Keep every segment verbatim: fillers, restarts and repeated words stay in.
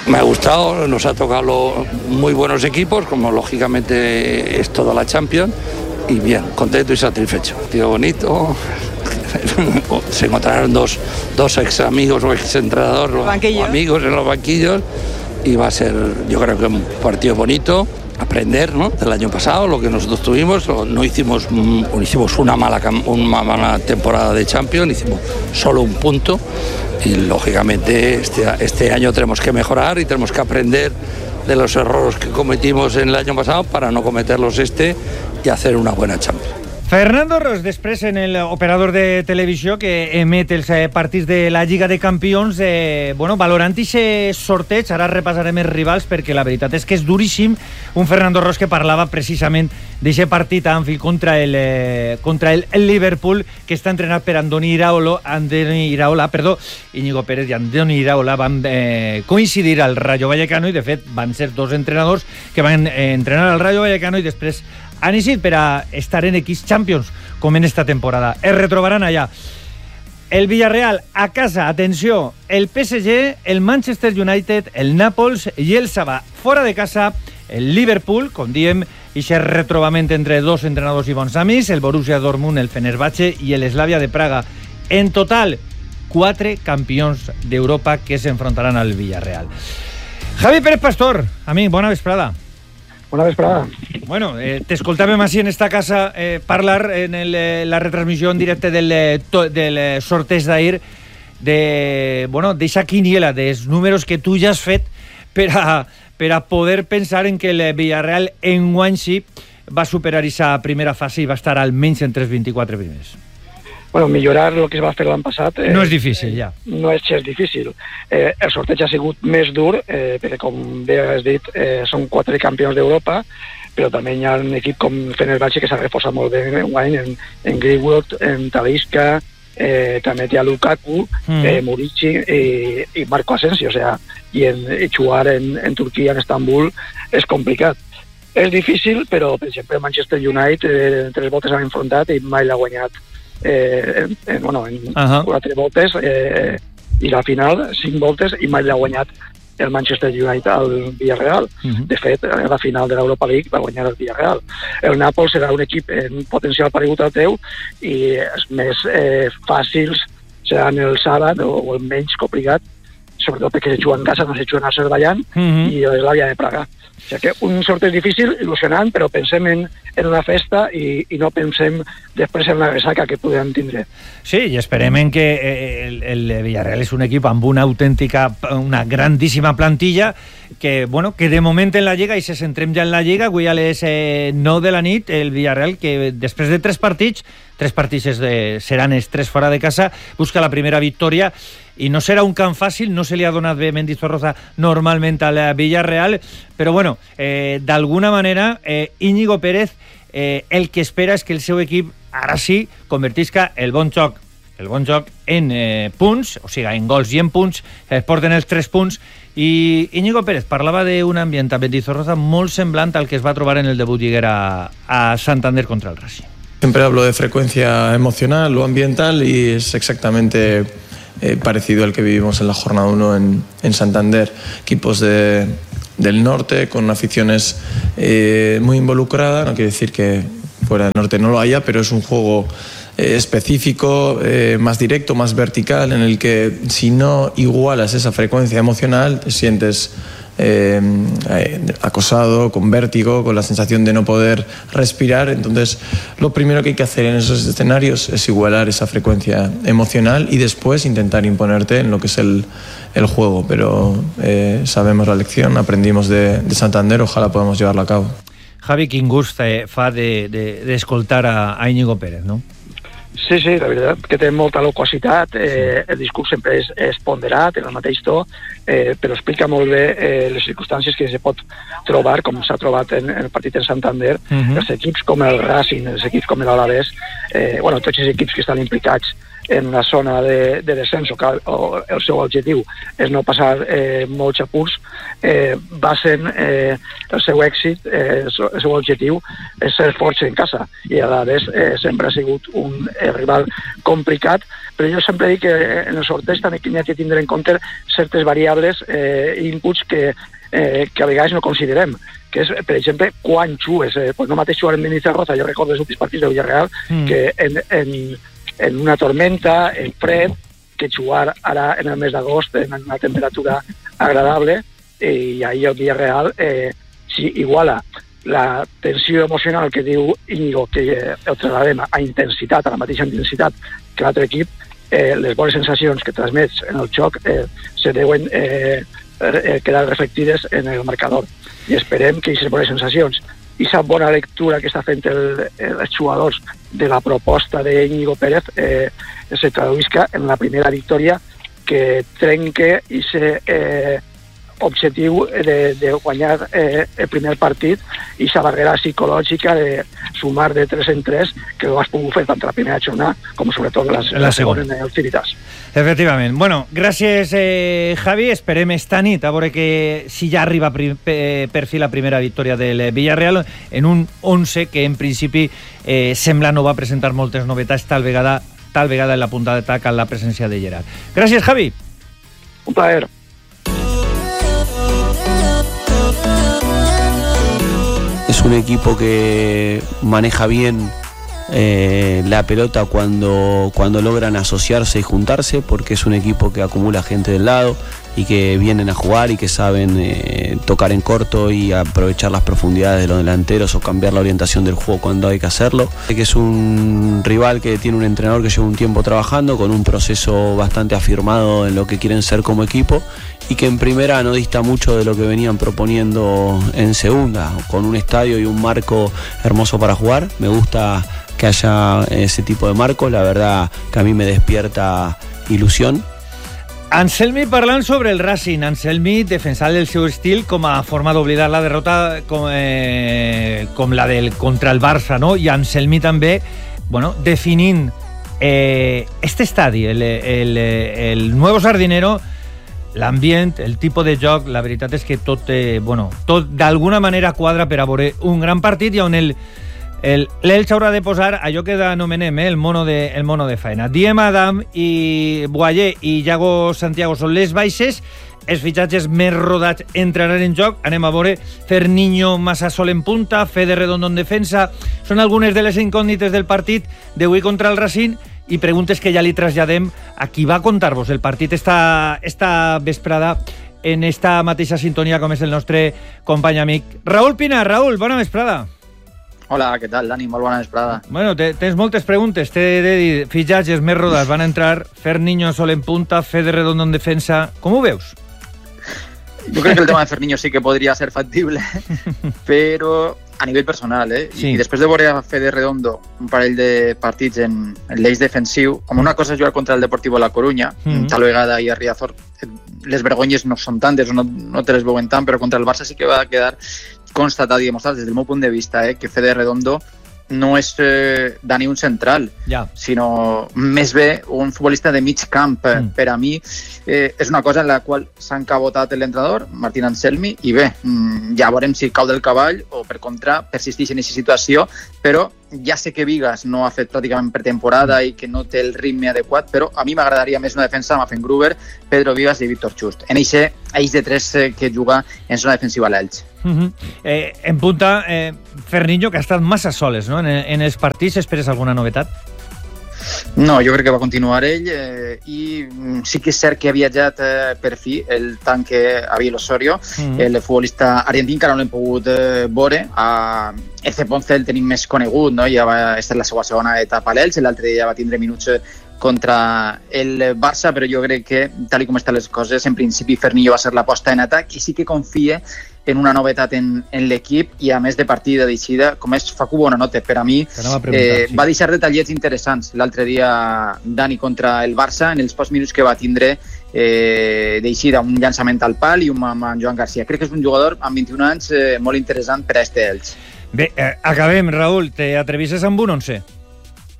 Me ha gustado, nos ha tocado muy buenos equipos, como lógicamente es toda la Champions, y bien, contento y satisfecho. Tío bonito, se encontraron dos, dos ex amigos o ex entrenadores o amigos en los banquillos, y va a ser, yo creo que un partido bonito. Aprender, ¿no?, del año pasado, lo que nosotros tuvimos. No hicimos, no hicimos una, mala, una mala temporada de Champions, hicimos solo un punto, y lógicamente este, este año tenemos que mejorar y tenemos que aprender de los errores que cometimos en el año pasado para no cometerlos este y hacer una buena Champions. Fernando Ros, després en el operador de televisió que emet els partits de la Lliga de Campions, eh, bueno, valorant aquest sorteig, ara repassarem els rivals perquè la veritat és que és duríssim. Un Fernando Ros que parlava precisament d'aquest partit a Anfield contra el, eh, contra el, el Liverpool, que està entrenat per Andoni Iraola, Andoni Iraola, perdó, Íñigo Pérez i Andoni Iraola van eh, coincidir al Rayo Vallecano, i de fet van ser dos entrenadors que van eh, entrenar al Rayo Vallecano i després han eixit per a estar en equips Champions, com en esta temporada. Es retrobaran allà. El Villarreal a casa, atenció, el P S G, el Manchester United, el Nàpols i el Sabah. Fora de casa, el Liverpool, com diem, i aquest retrobament entre dos entrenadors i bons amics, el Borussia Dortmund, el Fenerbahce i el Slavia de Praga. En total, quatre campions d'Europa que s'enfrontaran al Villarreal. Javi Pérez Pastor, amic, bona vesprada. Bona vesprada. Bueno, eh, t'escoltàvem així en esta casa eh, parlar en el, eh, la retransmissió en directe del, to, del sorteig d'ahir de, bueno, d'eixa quiniela, dels números que tu ja has fet per a, per a poder pensar en que el Villarreal enguany sí va superar aquesta primera fase i va estar almenys entre els vint-i-quatre primers. Bueno, millorar el que es va fer l'any passat... Eh, no és difícil, ja. No és gens difícil. Eh, el sorteig ha sigut més dur, eh, perquè, com bé has dit, eh, són quatre campions d'Europa, però també hi ha un equip com Fenerbahce que s'ha reforçat molt bé en, en, en Greenwood, en Talisca, eh, també hi ha Lukaku, mm. eh, Murici i, i Marco Asensio, o sea, i, en, i jugar en, en Turquia, en Estambul, és complicat. És difícil, però, per exemple, Manchester United eh, tres voltes han enfrontat i mai l'ha guanyat. Eh, en, en, bueno, en uh-huh. quatre voltes eh, i la final cinc voltes i mai l'ha guanyat el Manchester United al Villarreal. Uh-huh. De fet, a la final de l'Europa League va guanyar el Villarreal. El Nàpols serà un equip en potencial paregut al teu i els més eh, fàcils seran el Sabah o, o el menys complicat, sobretot perquè se juga en casa, no se juga en Azerbaiyán, uh-huh. i l'Slavia de Praga. O sigui que un sorteig difícil, il·lusionant, però pensem en, en una festa i, i no pensem després en la ressaca que podem tindre. Sí, i esperem en que el, el Villarreal és un equip amb una autèntica, una grandíssima plantilla que, bueno, que de moment en la Lliga, i se centrem ja en la Lliga, avui a les eh, nou de la nit, el Villarreal, que després de tres partits, tres partits de, seran els tres fora de casa, busca la primera victòria, i no serà un camp fàcil, no se li ha donat bé Mendizorroza normalment al Villarreal, però bueno, eh, d'alguna manera eh, Íñigo Pérez eh, el que espera és que el seu equip ara sí convertisca el bon joc el bon joc en eh, punts, o sigui, en gols i en punts, es porten els tres punts, i Íñigo Pérez parlava d'un ambient a Mendizorroza molt semblant al que es va trobar en el debut lliguera a Santander contra el Racing. Siempre hablo de frecuencia emocional o ambiental y es exactamente eh, parecido al que vivimos en la jornada uno en, en Santander. Equipos de, del norte con aficiones eh, muy involucradas, no quiere decir que fuera del norte no lo haya, pero es un juego eh, específico, eh, más directo, más vertical, en el que si no igualas esa frecuencia emocional te sientes Eh, eh, acosado, con vértigo, con la sensación de no poder respirar. Entonces lo primero que hay que hacer en esos escenarios es igualar esa frecuencia emocional y después intentar imponerte en lo que es el, el juego, pero eh, sabemos la lección, aprendimos de, de Santander, ojalá podamos llevarla a cabo. Javi, quin gust eh, fa d'escoltar de, de, a, a Íñigo Pérez, no? Sí, sí, la veritat que té molta loquacitat, eh, el discurs sempre és, és ponderat, en el mateix to, eh, però explica molt bé eh, les circumstàncies que se pot trobar, com s'ha trobat en, en el partit en Santander, uh-huh. els equips com el Racing, els equips com l'Alavés, eh, bueno, tots els equips que estan implicats en la zona de, de descenso, que el, el seu objectiu és no passar eh, molts apurs, eh, basen eh, el seu èxit, eh, el seu objectiu és ser forts en casa, i a la vegada eh, sempre ha sigut un eh, rival complicat, però jo sempre dic que en el sorteig també hi ha que tindre en compte certes variables eh, i inputs que, eh, que a vegades no considerem, que és, per exemple, quan jugues. Eh, pues no mateix jugar en Mendizorroza, jo recordo els últims partits de Villarreal, mm. que en, en en una tormenta, en fred, que jugar ara en el mes d'agost en una temperatura agradable, i ahir el Villarreal eh, si iguala la tensió emocional que diu Íñigo, que eh, el trasladem a intensitat, a la mateixa intensitat que l'altre equip, eh, les bones sensacions que transmets en el xoc eh, se deuen eh, eh, quedar reflectides en el marcador. I esperem que aquestes bones sensacions i aquesta bona lectura que està fent el, els jugadors de la proposta d'Íñigo Pérez eh, se traduïsca en la primera victòria que trenque aquest eh, objectiu de, de guanyar eh, el primer partit i aquesta barrera psicològica de sumar de tres en tres que ho has pogut fer tant la primera jornada com sobretot la, la, la segona en el Civitas. Efectivament. Bueno, gràcies eh, Javi, esperem esta nit a veure que si ja arriba pri, per fi la primera victòria del Villarreal en un once que en principi eh, sembla no va presentar moltes novetats, tal vegada, tal vegada en la punta d'atac amb la presència de Gerard. Gràcies Javi. Un plaer. Es un equipo que maneja bien eh, la pelota cuando, cuando logran asociarse y juntarse, porque es un equipo que acumula gente del lado y que vienen a jugar y que saben eh, tocar en corto y aprovechar las profundidades de los delanteros o cambiar la orientación del juego cuando hay que hacerlo. Que es un rival que tiene un entrenador que lleva un tiempo trabajando con un proceso bastante afirmado en lo que quieren ser como equipo y que en primera no dista mucho de lo que venían proponiendo en segunda, con un estadio y un marco hermoso para jugar. Me gusta que haya ese tipo de marcos, la verdad que a mí me despierta ilusión. Anselmi parlant sobre el Racing, Anselmi defensant el seu estil com a forma d'oblidar la derrota com, eh, com la del contra el Barça, no? I Anselmi també, bueno, definint eh, este estadi, el, el, el nuevo Sardinero, l'ambient, el tipus de joc, la veritat és que tot, eh, bueno, tot d'alguna manera quadra per a veure un gran partit i on el l'Elx haurà de posar allò que anomenem eh, el, mono de, el mono de faena. Diem Adam i Boyer i Iago Santiago són les baixes, els fitxatges més rodats entraran en joc. Anem a veure Ferniño, Massasol en punta, Fede Redondo en defensa. Són algunes de les incògnites del partit d'avui contra el Racing i preguntes que ja li traslladem a qui va contar-vos el partit esta, esta vesprada en esta mateixa sintonia com és el nostre company amic Raúl Pinar. Raúl, bona vesprada. Hola, què tal, Dani? Molt bona vesprada. Bueno, te, tens moltes preguntes. T'he de dir, fitxatges més rodats van entrar, Ferniño sol en punta, Fede Redondo en defensa. Com ho veus? Jo crec que el tema de Ferniño sí que podria ser factible, però a nivell personal, eh? Sí. I després de veure a Fede Redondo un parell de partits en, en l'eix defensiu, com una cosa és jugar contra el Deportivo La Coruña, mm. tal vegada i a Riazor les vergonyes no són tantes, no, no te les veuen tant, però contra el Barça sí que va quedar constatat i demostrat des del meu punt de vista eh, que Fede Redondo no és eh, Dani un central, ja. sinó més bé un futbolista de mig camp. Mm. Per a mi eh, és una cosa en la qual s'ha encabotat l'entrenador, Martín Anselmi, i bé, mm, ja veurem si cau del cavall o per contra persisteix en aquesta situació, però ja sé que Vigas no ha fet pràcticament pretemporada i que no té el ritme adequat, però a mi m'agradaria més una defensa amb Afengruber, Pedro Vigas i Víctor Just. En eixe eix de tres eh, que juga en zona defensiva a l'Elx. Uh-huh. eh, en punta, eh, Ferniño, que ha estat massa soles no? en, en els partits, esperes alguna novetat? No, jo crec que va continuar ell eh, i sí que és cert que ha viatjat eh, per fi el tanque Abiel Osorio, mm-hmm. el futbolista argentí, encara no l'hem pogut eh, veure. A Eze Ponce el tenim més conegut, no? Ja va estar la seva segona etapa a l'Elx, l'altre dia va tindre minuts contra el Barça, però jo crec que, tal com estan les coses, en principi Ferniño va ser l'aposta en atac i sí que confie en una novetat en, en l'equip i a més de partida d'eixida, com és Facu Buonanotte, per a mi eh, sí. va deixar detallets interessants l'altre dia Dani contra el Barça en els pocs minuts que va tindre eh, d'eixida, un llançament al pal i un amb en Joan Garcia. Crec que és un jugador amb vint-i-un anys eh, molt interessant per a este Elx. Bé, eh, acabem, Raúl, te atrevisses amb un once?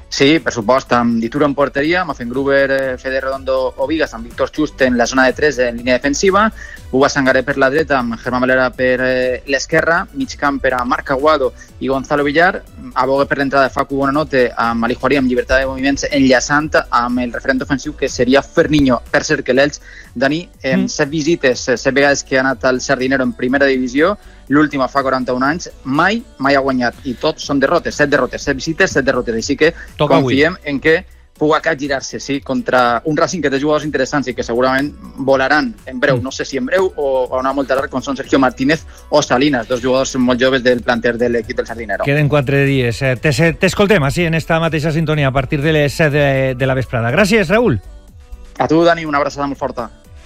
Sí, per supost, amb Dituro en porteria, Mafengruber, Fede Redondo o Vigas, amb Víctor Just en la zona de tres en línia defensiva, Uba Sangaré per la dreta, amb Germán Valera per l'esquerra, mig camp per a Marc Aguado i Gonzalo Villar, aboga per l'entrada de Facu Bonanote amb Ali Juarí, amb llibertat de moviments, enllaçant amb el referent ofensiu que seria Ferniño. Per cert que l'Elx, Dani, en mm. set visites, set vegades que ha anat al Sardinero en primera divisió, l'última fa quaranta-un anys, mai, mai ha guanyat, i tot són derrotes, set derrotes, set visites, set derrotes, així que Toca confiem avui. en que pugui capgirar-se, sí, contra un Racing que té jugadors interessants i que segurament volaran en breu, mm. no sé si en breu o a una molt tard, com són Sergio Martínez o Salinas, dos jugadors molt joves del planter de l'equip del Sardinero. Queden quatre dies. T'escoltem així en esta mateixa sintonia a partir de les set de, de la vesprada. Gràcies, Raúl. A tu, Dani, una abraçada molt forta.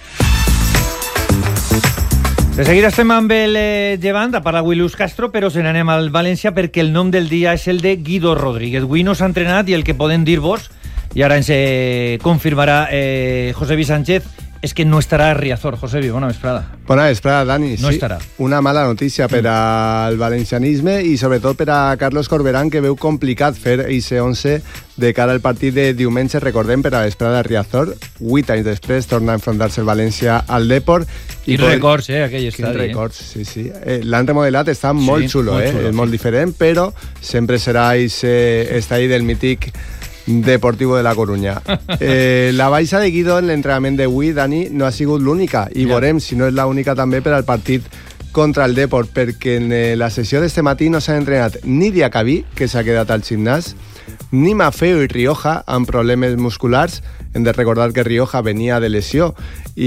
De seguida estem amb el eh, Llevant, a parlar avui Luis Castro, però se n'anem al València perquè el nom del dia és el de Guido Rodríguez. Avui no s'ha entrenat i el que podem dir-vos, i ara ens eh, confirmarà eh, Josebi Sánchez, és que no estarà a Riazor. Josebi, bona vesprada. Bona vesprada, Dani. No sí, estarà. Una mala notícia per al valencianisme i sobretot per a Carlos Corberán, que veu complicat fer eixe onze de cara al partit de diumenge, recordem, per a vesprada a Riazor. Vuit anys després torna a enfrontar-se el València al Depor. I pot... records, eh, aquell estadi. Quins records, eh? sí, sí. Eh, L'han remodelat, està sí, molt xulo, molt eh? xulo, és sí. molt diferent, però sempre serà eixe estadi del mític Deportivo de la Coruña. Eh, la baixa de Guido en l'entrenament d'avui, Dani, no ha sigut l'única, i ja. veurem si no és l'única també per al partit contra el Depor, perquè en eh, la sessió d'este matí no s'han entrenat ni Diacabí, que s'ha quedat al gimnàs, ni Mafeo i Rioja, amb problemes musculars. Hem de recordar que Rioja venia de lesió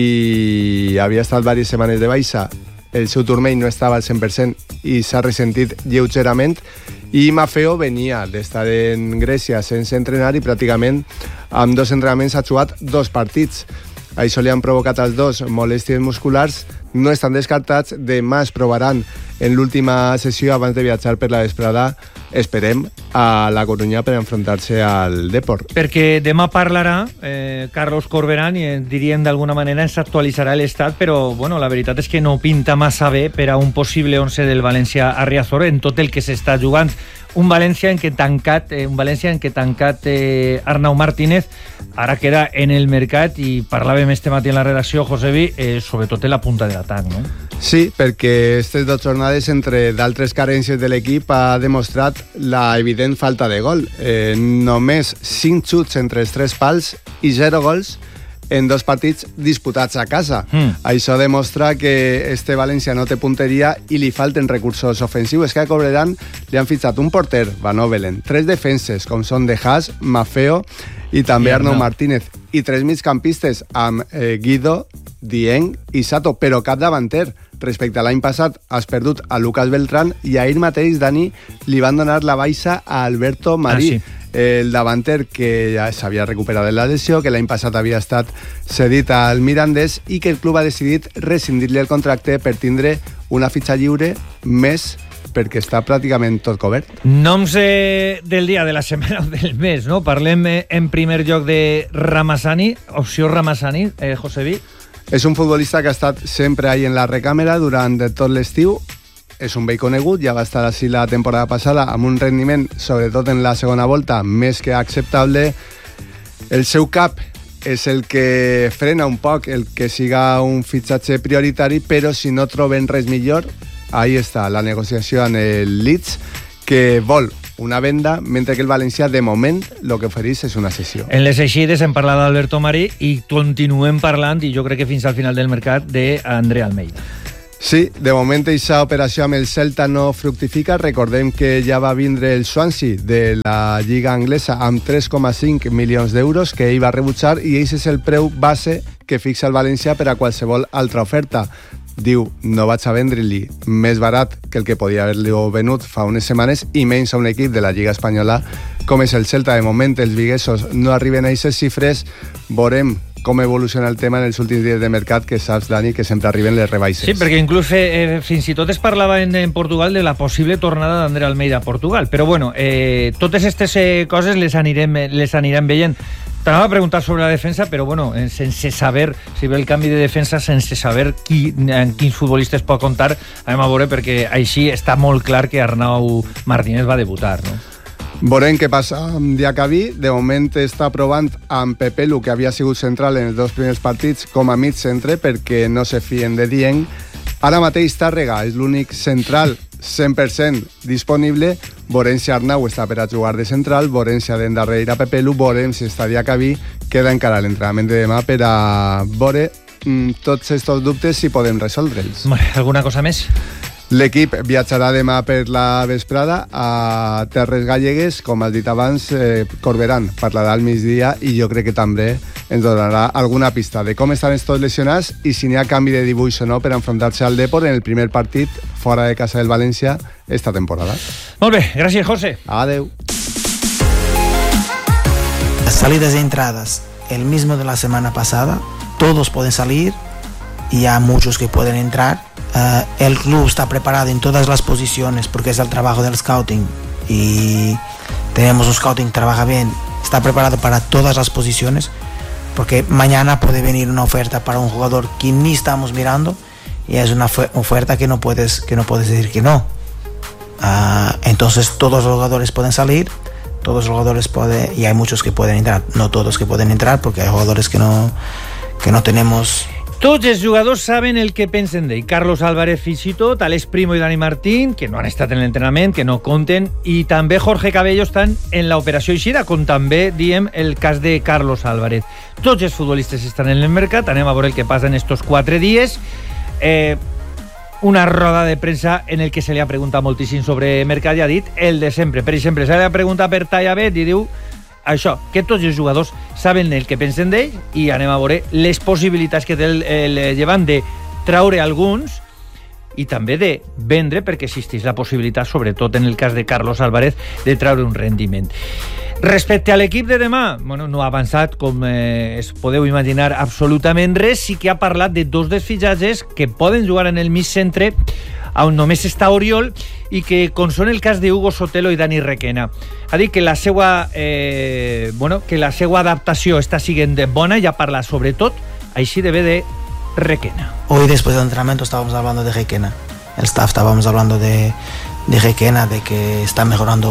i havia estat diverses setmanes de baixa. El seu turmell no estava al cent per cent i s'ha ressentit lleugerament, i Mafeo venia d'estar en Grècia sense entrenar i pràcticament amb dos entrenaments ha jugat dos partits. Això li han provocat als dos molèsties musculars, no estan descartats, demà es provaran en l'última sessió abans de viatjar per la vesprada, esperem, a la Coruña per enfrontar-se al Deport. Perquè demà parlarà eh, Carlos Corberán i eh, diríem d'alguna manera ens actualitzarà l'estat, però bueno, la veritat és que no pinta massa bé per a un possible onze del València a Riazor en tot el que s'està jugant. Un València en què tancat, eh, un València en què tancat eh, Arnau Martínez ara queda en el mercat, i parlàvem este matí en la redacció, Josebi, eh, sobretot en la punta de l'atac, no? Sí, perquè aquestes dues jornades, entre d'altres carències de l'equip, ha demostrat la evident falta de gol. Eh, només cinc xuts entre els tres pals i zero gols en dos partits disputats a casa. Mm. Això demostra que este València no té punteria i li falten recursos ofensius. És que a Corberán li han fitxat un porter, Van Ovelen, tres defenses, com són De Haas, Mafeo i també Arnau no. Martínez, i tres migcampistes amb eh, Guido, Dieng i Sato, però cap davanter. Respecte a l'any passat, has perdut a Lucas Beltrán i ahir mateix, Dani, li van donar la baixa a Alberto Marí. Ah, sí. El davanter que ja s'havia recuperat de la lesió, que l'any passat havia estat cedit al Mirandés i que el club ha decidit rescindir-li el contracte per tindre una fitxa lliure més, perquè està pràcticament tot cobert. Noms eh, del dia, de la setmana o del mes, no? Parlem eh, en primer lloc de Ramazani, opció Ramazani, eh, Josebi. És un futbolista que ha estat sempre ahí en la recàmera durant tot l'estiu. És un vell conegut, ja va estar així la temporada passada amb un rendiment, sobretot en la segona volta, més que acceptable. El seu cap és el que frena un poc el que siga un fitxatge prioritari, però si no troben res millor, ahí està la negociació amb el Leeds, que vol una venda, mentre que el València, de moment, el que ofereix és una cessió. En les eixides hem parlat d'Alberto Marí i continuem parlant, i jo crec que fins al final del mercat, d'André Almeida. Sí, de moment aquesta operació amb el Celta no fructifica. Recordem que ja va vindre el Swansea de la Lliga Anglesa amb tres coma cinc milions d'euros que ell va rebutjar, i aquest és el preu base que fixa el València per a qualsevol altra oferta. Diu, no vaig a vendre-li més barat que el que podia haver-li venut fa unes setmanes, i menys a un equip de la Lliga Espanyola com és el Celta. De moment els viguesos no arriben a aquestes xifres. Veurem com evoluciona el tema en els últims dies de mercat, que saps, Dani, que sempre arriben les rebaixes. Sí, perquè inclús eh, fins i tot es parlava en, en Portugal de la possible tornada d'André Almeida a Portugal, però bueno, eh, totes aquestes eh, coses les anirem, les anirem veient. T'anava a preguntar sobre la defensa, però bueno, sense saber si ve el canvi de defensa, sense saber qui, en quins futbolistes pot comptar, anem a veure, perquè així està molt clar que Arnau Martínez va debutar, no? Veurem què passa amb Diacabí. De moment està provant amb Pepelu, que havia sigut central en els dos primers partits, com a mig centre, perquè no se fien de Dieng. Ara mateix Tàrrega és l'únic central cent per cent disponible. Veurem si Arnau està per a jugar de central, veurem si ha d'endarrere a Pepelu, veurem si està Diacabí. Queda encara l'entrenament de demà per a veure mm, tots aquests dubtes si podem resoldre'ls. Alguna cosa més? L'equip viatjarà demà per la vesprada a Terres Gallegues. Com has dit abans, eh, Corberan parlarà al migdia i jo crec que també ens donarà alguna pista de com estan tots lesionats i si n'hi ha canvi de dibuix o no per enfrontar-se al Depor en el primer partit fora de casa del València esta temporada. Molt bé, gràcies, José. Adeu. Las salidas y entradas, el mismo de la semana pasada, todos pueden salir y hay muchos que pueden entrar. Uh, el club está preparado en todas las posiciones porque es el trabajo del scouting y tenemos un scouting que trabaja bien, está preparado para todas las posiciones porque mañana puede venir una oferta para un jugador que ni estamos mirando y es una oferta que no puedes, que no puedes decir que no. Uh, entonces todos los jugadores pueden salir, todos los jugadores pueden, y hay muchos que pueden entrar, no todos que pueden entrar porque hay jugadores que no, que no tenemos. Tots els jugadors saben el que pensen d'ell. Carlos Álvarez fins i tot, Alex Primo i Dani Martín, que no han estat en l'entrenament, que no compten, i també Jorge Cabello estan en l'operació eixida, com també diem el cas de Carlos Álvarez. Tots els futbolistes estan en el mercat, anem a veure el que passa en estos quatre dies. Eh, una roda de premsa en el que se li ha preguntat moltíssim sobre mercat i ha dit el de sempre. Per exemple, se li ha preguntat per Tallavet i diu això, que tots els jugadors saben el que pensen d'ell i anem a veure les possibilitats que té el, el Llevant de traure alguns i també de vendre, perquè existeix la possibilitat, sobretot en el cas de Carlos Álvarez, de traure un rendiment. Respecte a l'equip de demà, bueno, no ha avançat, com eh, es podeu imaginar, absolutament res. Sí que ha parlat de dos dels fitxatges que poden jugar en el mig centre, on només està Oriol, i que, com són el cas de Hugo Sotelo i Dani Requena. Ha dit que la seva, eh, bueno, que la seva adaptació està siguent bona, i ha parlat sobretot, així de bé, de Requena. Hoy después del entrenamiento estábamos hablando de Requena. El staff estábamos hablando de, de Requena, de que está mejorando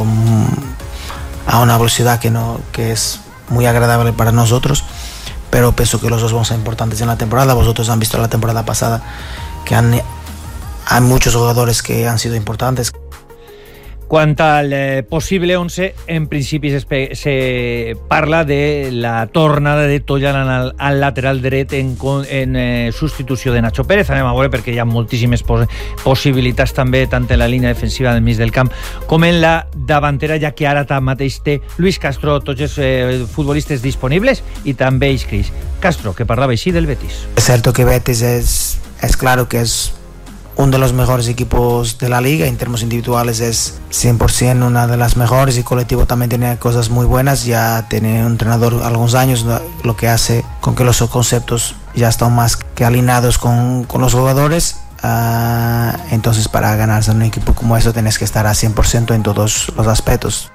a una velocidad que, no, que es muy agradable para nosotros, pero pienso que los dos van a ser importantes en la temporada. Vosotros han visto la temporada pasada que han... Hay muchos jugadores que han sido importantes. Quant al eh, possible once, en principi se, se parla de la tornada de Tollan al, al lateral dret en, en eh, substitució de Nacho Pérez. Anem a veure perquè hi ha moltíssimes pos possibilitats també, tant en la línia defensiva del mig del camp com en la davantera, ja que ara mateix té Luis Castro tots els eh, futbolistes disponibles i també inscrits. Castro, que parlava així del Betis. Es cierto que Betis es, es claro que es uno de los mejores equipos de la liga. En términos individuales es cien por ciento una de las mejores y colectivo también tiene cosas muy buenas. Ya tiene un entrenador algunos años, lo que hace con que los conceptos ya están más que alineados con, con los jugadores. Uh, entonces para ganarse en un equipo como eso tienes que estar a cien por ciento en todos los aspectos.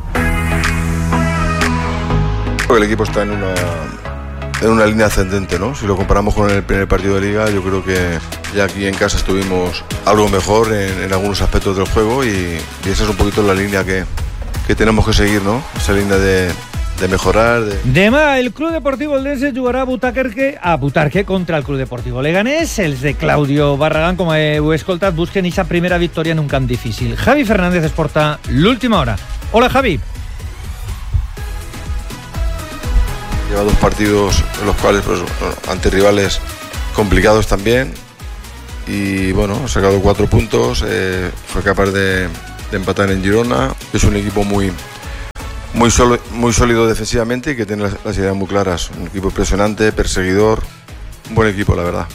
El equipo está en una... en una línea ascendente, ¿no? Si lo comparamos con el primer partido de Liga, yo creo que ya aquí en casa estuvimos algo mejor en, en algunos aspectos del juego y, y esa es un poquito la línea que, que tenemos que seguir, ¿no? Esa línea de, de mejorar. De... Demà el Club Deportiu Eldense jugarà a Butarque, a Butarque contra el Club Deportiu Leganés. Els de Claudio Barragán, com heu escoltat, busquen aquesta primera victòria en un camp difícil. Javi Fernández es porta l'última hora. Hola, Javi. Lleva dos partidos en los cuales, pues, ante rivales complicados también, y bueno, ha sacado cuatro puntos, eh, fue capaz de, de empatar en Girona. Es un equipo muy, muy, solo, muy sólido defensivamente y que tiene las, las ideas muy claras. Un equipo impresionante, perseguidor, un buen equipo, la verdad.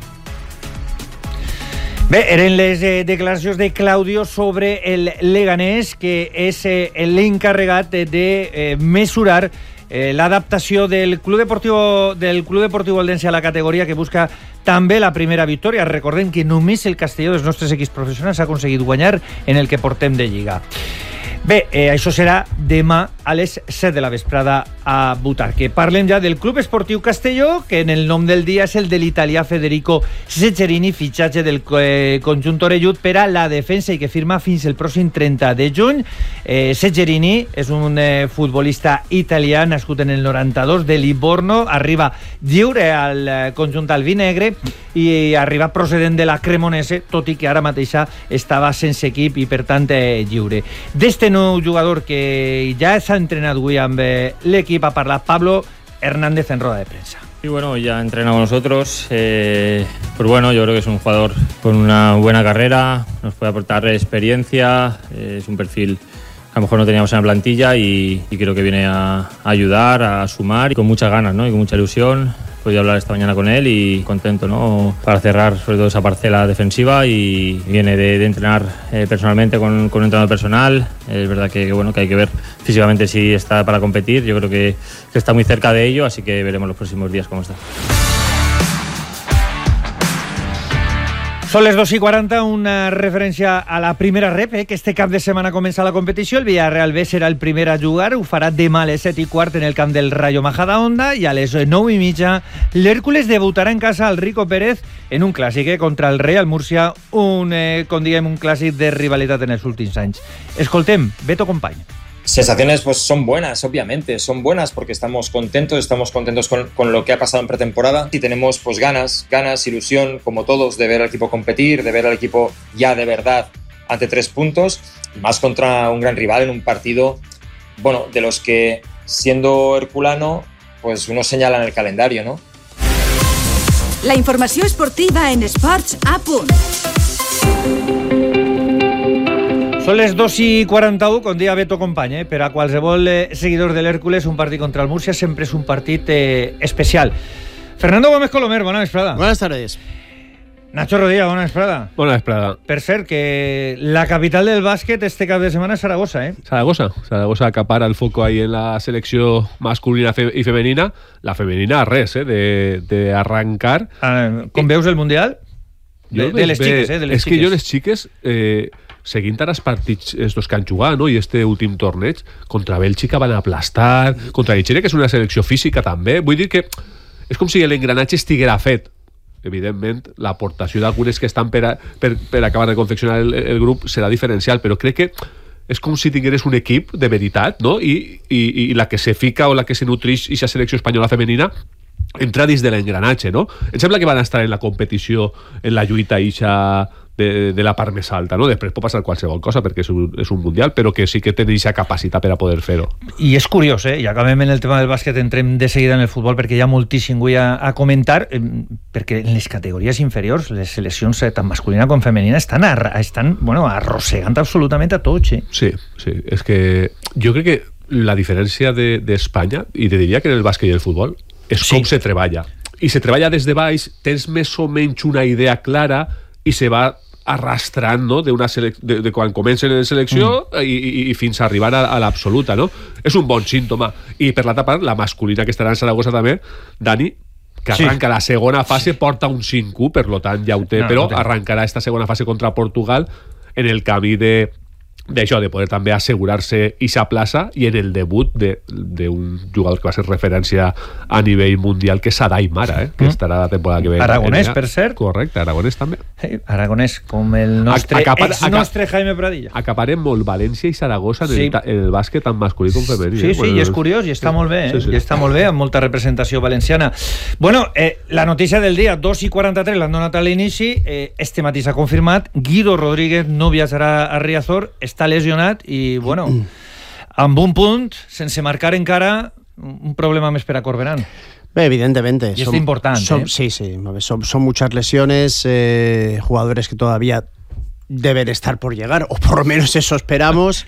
Bé, eren les eh, declaracions de Claudio sobre el Leganés, que és eh, l'encarregat de, de eh, mesurar Eh, l'adaptació del Club Deportiu del Club Deportiu Eldense a la categoria, que busca també la primera victòria. Recordem que només el Castelló dels nostres equips professionals ha aconseguit guanyar en el que portem de Lliga. Bé, eh, això serà demà a les set de la vesprada a Butarque. Parlem ja del Club Esportiu Castelló, que en el nom del dia és el de l'italià Federico Secherini, fitxatge del eh, conjunt orellut per a la defensa i que firma fins el pròxim trenta de juny. Eh, Secherini és un eh, futbolista italià nascut en el noranta-dos de Livorno, arriba lliure al eh, conjunt albinegre i arriba procedent de la Cremonese, tot i que ara mateixa estava sense equip i per tant eh, lliure. D'este nou jugador que ja s'ha entrenat avui amb eh, l'equip ha parlat Pablo Hernández en roda de prensa. Y bueno, ya ha entrenado con nosotros, eh, pues bueno, yo creo que es un jugador con una buena carrera, nos puede aportar experiencia, eh, es un perfil que a lo mejor no teníamos en la plantilla y, y creo que viene a, a ayudar, a sumar y con muchas ganas, ¿no? Y con mucha ilusión. He podido hablar esta mañana con él y contento, ¿no? Para cerrar sobre todo esa parcela defensiva y viene de, de entrenar eh, personalmente con, con un entrenador personal. Es verdad que, bueno, que hay que ver físicamente si está para competir. Yo creo que, que está muy cerca de ello, así que veremos los próximos días cómo está. Són les dos i quaranta, una referència a la primera rep, eh, que este cap de setmana comença la competició. El Villarreal B serà el primer a jugar, ho farà demà a les set i quart en el camp del Rayo Majadahonda i a les nou i mitja l'Hèrcules debutarà en casa al Rico Pérez en un clàssic eh, contra el Real Murcia, un, eh, com diguem, un clàssic de rivalitat en els últims anys. Escoltem, Beto Company. Sensaciones pues son buenas, obviamente, son buenas porque estamos contentos, estamos contentos con, con lo que ha pasado en pretemporada y tenemos pues ganas, ganas, ilusión, como todos, de ver al equipo competir, de ver al equipo ya de verdad ante tres puntos, y más contra un gran rival en un partido, bueno, de los que siendo herculano, pues uno señala en el calendario, ¿no? La informació esportiva en Esports a punt. Són les dos i quaranta-u, com dia Beto Company, eh? Per a qualsevol eh, seguidor de l'Hèrcules, un partit contra el Múrcia sempre és un partit eh, especial. Fernando Gómez Colomer, bona vesprada. Buenas tardes. Nacho Rodilla, bona vesprada. Bona vesprada. Per cert, que la capital del bàsquet este cap de setmana és Saragossa, eh? Saragossa. Saragossa acapara el foco ahí en la selecció masculina i femenina. La femenina, res, eh? De, de arrancar. Ah, com veus el Mundial? De, de les xiques, eh? De les és xiques. que jo les xiques... Eh, seguint ara els partits estos que han jugat, no? I este últim torneig, contra Bèlgica van aplastar, contra Nigèria, que és una selecció física també. Vull dir que és com si l'engranatge estiguera fet. Evidentment, l'aportació d'algunes que estan per, a, per, per acabar de confeccionar el, el grup serà diferencial, però crec que és com si tingueres un equip de veritat, no? I, i, i la que se fica o la que se nutrix i la selecció espanyola femenina entra dins de l'engranatge, no? Em sembla que van estar en la competició, en la lluita ixa de, de la part més alta, no? Després pot passar qualsevol cosa perquè és un, és un mundial, però que sí que tenen aquesta capacitat per a poder fer-ho. I és curiós, eh? I acabem en el tema del bàsquet, entrem de seguida en el futbol perquè hi ha moltíssim avui a, a comentar, eh, perquè en les categories inferiors les seleccions eh, tant masculina com femenina estan, a, estan bueno, arrossegant absolutament a tots, eh? Sí, sí, és que jo crec que la diferència d'Espanya, de, i te diria que en el bàsquet i el futbol, és sí. Com se treballa. I se treballa des de baix, tens més o menys una idea clara i se va arrastrant, no? de, una selec... de, de quan comencen en selecció mm. i, i, i fins a arribar a, a l'absoluta, no? És un bon símptoma. I per l'altra part, la masculina que estarà en Saragossa també, Dani, que arranca sí. la segona fase, sí. porta un cinc u, per lo tant ja ho té, no, però no té. Arrancarà esta segona fase contra Portugal en el camí de d'això, de poder també assegurar-se ixa plaça i en el debut d'un jugador que va ser referència a nivell mundial, que és Sadai Mara, eh? que mm. estarà la temporada que ve. Aragonès, per cert. Correcte, Aragonès també. Hey, Aragonès, com el nostre Acapar, ex nostre Jaime Pradilla. Acaparem molt València i Saragossa en, sí. el, en el bàsquet tant masculí com femení. Sí, eh? sí, bueno, i és curiós, i està sí. molt bé, eh? sí, sí. i està molt bé, amb molta representació valenciana. Bueno, eh, la notícia del dia, dos i quaranta-tres, l'han donat a l'inici, eh, este matí s'ha confirmat, Guido Rodríguez no viatjarà a Riazor, està lesionat i, bueno, amb un punt, sense marcar encara, un problema més per a Corberán. Evidentemente. Y es importante. Son, ¿eh? Sí, sí. Son, son muchas lesiones, eh, jugadores que todavía deben estar por llegar, o por lo menos eso esperamos.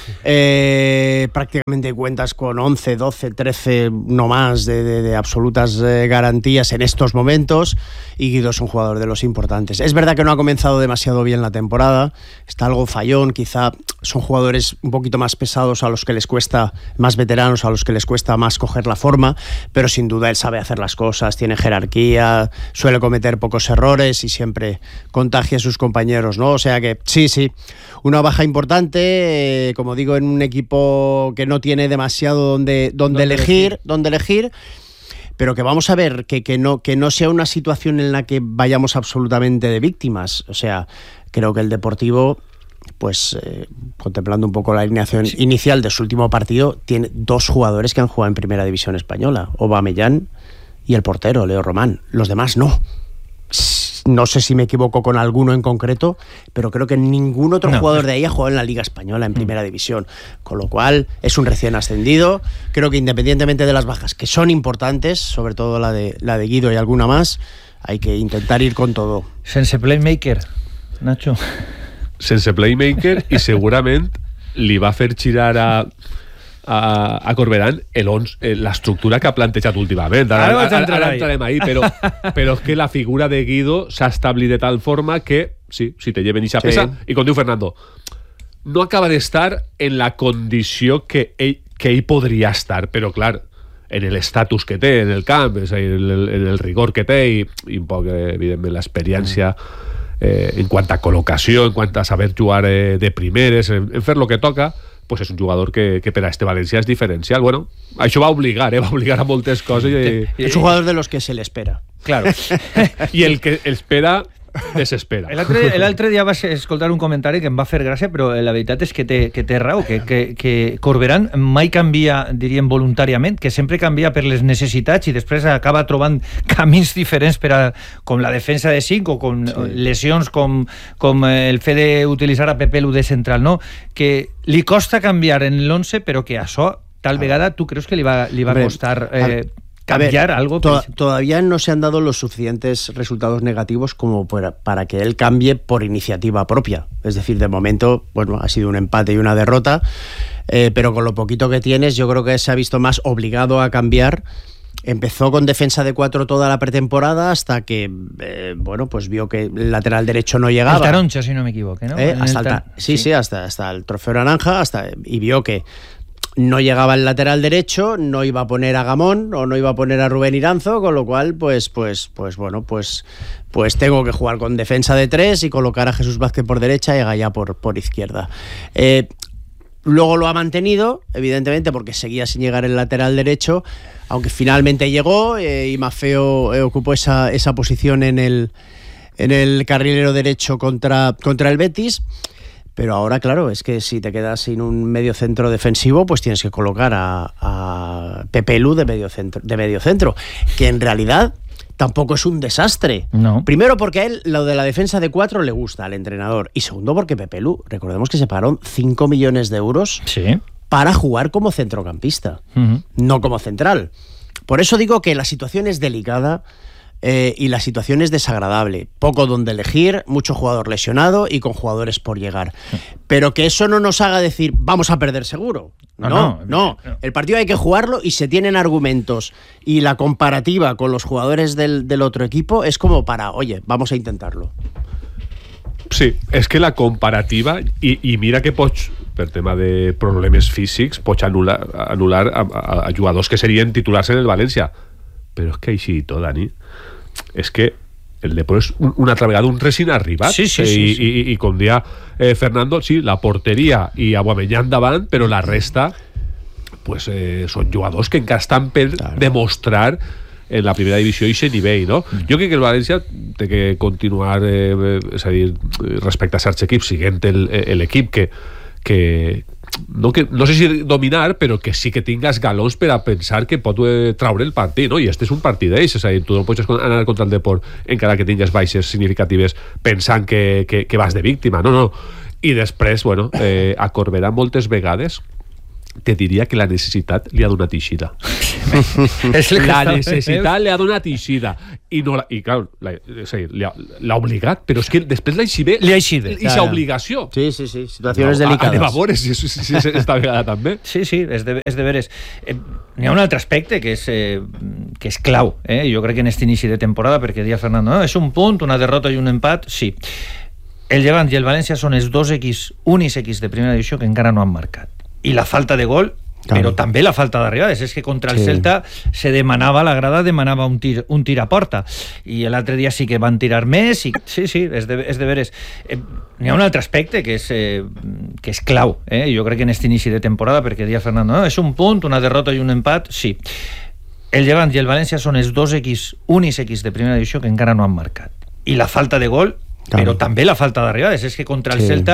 Eh, prácticamente cuentas con once, doce, trece, no más, de, de, de absolutas eh, garantías en estos momentos, y Guido es un jugador de los importantes. Es verdad que no ha comenzado demasiado bien la temporada, está algo fallón, quizá son jugadores un poquito más pesados, a los que les cuesta, más veteranos, a los que les cuesta más coger la forma, pero sin duda él sabe hacer las cosas, tiene jerarquía, suele cometer pocos errores y siempre contagia a sus compañeros, ¿no? O sea, sea que sí, sí, una baja importante, eh, como digo, en un equipo que no tiene demasiado donde, donde elegir, elegir, donde elegir, pero que vamos a ver que, que, no, que no sea una situación en la que vayamos absolutamente de víctimas. O sea, creo que el Deportivo, pues eh, contemplando un poco la alineación sí. inicial de su último partido, tiene dos jugadores que han jugado en Primera División Española, Aubameyang y el portero, Leo Román. Los demás no. No sé si me equivoco con alguno en concreto, pero creo que ningún otro no. jugador de ahí ha jugado en la Liga Española en Primera División, con lo cual es un recién ascendido. Creo que independientemente de las bajas, que son importantes, sobre todo la de, la de Guido y alguna más, hay que intentar ir con todo. Sense playmaker, Nacho. Sense playmaker, i segurament li va fer girar a a, a Corberán l'estructura que ha plantejat últimament. Ara, ara, ara, ara entrarem ahí, però, però és que la figura de Guido s'ha establit de tal forma que, sí, si te lleven ixa pesa, sí. I com diu Fernando, no acaba d'estar en la condició que ell, que ell podria estar, però clar, en l'estatus que té en el camp, és a dir, en el rigor que té i, i un poc, evidentment, l'experiència eh, en quant a col·locació, en quant a saber jugar eh, de primeres, en, en fer lo que toca, pues és un jugador que, que per a este València és diferencial. Bueno, això va obligar, eh? va obligar a moltes coses. I, és un jugador de los que se le espera. Claro. I el que espera desespera. L'altre dia vaig escoltar un comentari que em va fer gràcia, però la veritat és que té, que té raó, que, que, que Corberán mai canvia, diríem, voluntàriament, que sempre canvia per les necessitats i després acaba trobant camins diferents per a, com la defensa de cinc o com sí. lesions com, com el fet d'utilitzar a Pepelu de central, no? Que li costa canviar en l'once, però que això, tal vegada, tu creus que li va, li va costar... Eh, cambiar ver, algo. To todavía no se han dado los suficientes resultados negativos como para, para que él cambie por iniciativa propia. Es decir, de momento, bueno, ha sido un empate y una derrota, eh, pero con lo poquito que tienes, yo creo que se ha visto más obligado a cambiar. Empezó con defensa de cuatro toda la pretemporada hasta que, eh, bueno, pues vio que el lateral derecho no llegaba. El Taroncha, si no me equivoco, ¿no? Eh, hasta el el sí, sí, sí, hasta, hasta el trofeo naranja, hasta, y vio que no llegaba el lateral derecho, no iba a poner a Gamón o no iba a poner a Rubén Iranzo, con lo cual, pues, pues, pues bueno, pues, pues tengo que jugar con defensa de tres y colocar a Jesús Vázquez por derecha y a Gaya por, por izquierda. Eh, luego lo ha mantenido, evidentemente, porque seguía sin llegar el lateral derecho, aunque finalmente llegó eh, y Maffeo eh, ocupó esa, esa posición en el, en el carrilero derecho contra, contra el Betis. Pero ahora, claro, es que si te quedas sin un medio centro defensivo, pues tienes que colocar a, a Pepelu de medio centro, de medio centro, que en realidad tampoco es un desastre. No. Primero porque a él lo de la defensa de cuatro le gusta al entrenador. Y segundo porque Pepelu, recordemos que se pagaron cinco millones de euros sí. para jugar como centrocampista, uh-huh. no como central. Por eso digo que la situación es delicada. Eh, y la situación es desagradable, poco donde elegir, mucho jugador lesionado y con jugadores por llegar, pero que eso no nos haga decir vamos a perder seguro, no, no, no. no. El partido hay que jugarlo y se tienen argumentos y la comparativa con los jugadores del, del otro equipo es como para, oye, vamos a intentarlo. Sí, és que la comparativa i, i mira que pots, per tema de problemes físics, pots anul·lar, anul·lar a, a, a jugadors que serien titulars en el València, però és que així i tot, Dani, és que el Depor és un, una altra vegada un recint arribat. Sí, sí, sí, I, sí. i, i com dia eh, Fernando, sí, la porteria i Aubameyang davant, però la resta pues, eh, són jugadors que encara estan per claro. demostrar en la primera divisió i aquest nivell, no? Mm. Jo crec que el València té que continuar, eh, és a dir, respecte a certs equips, siguent l'equip que, que no, que, no sé si dominar, però que sí que tingues galons per a pensar que pot eh, traure el partit, no? I este és un partit d'ells, és a dir, tu no pots anar contra el Depor encara que tingues baixes significatives pensant que, que, que vas de víctima, no, no. I després, bueno, eh, a Corberà moltes vegades te diria que la necessitat li ha donat eixida. La necessitat li ha donat eixida. I, no la, i clar, la, és a dir, l'ha obligat, però és que després l'ha eixida. Li ha eixida. I aquesta obligació. Sí, sí, sí. Situacions no, delicades. Anem a veure si, si, si, si esta vegada també. Sí, sí, és de, és de veres. Eh, N'hi ha un altre aspecte que és, eh, que és clau. Eh? Jo crec que en aquest inici de temporada, perquè deia Fernando, no, és un punt, una derrota i un empat, sí. El Llevant i el València són els dos equips, únics equips de primera divisió que encara no han marcat. I la falta de gol Claro. Però també la falta d'arribades. És que contra el sí. Celta se demanava, la grada demanava un tir, un tir a porta, i l'altre dia sí que van tirar més, i sí, sí, és de, és de veres. Eh, n'hi ha un altre aspecte que és, eh, que és clau, eh? Jo crec que en aquest inici de temporada, perquè dia Fernando, no, és un punt, una derrota i un empat, sí. El Llevant i el València són els dos equips, únics equips de primera divisió que encara no han marcat. I la falta de gol, claro. Però també la falta d'arribades. És que contra el sí. Celta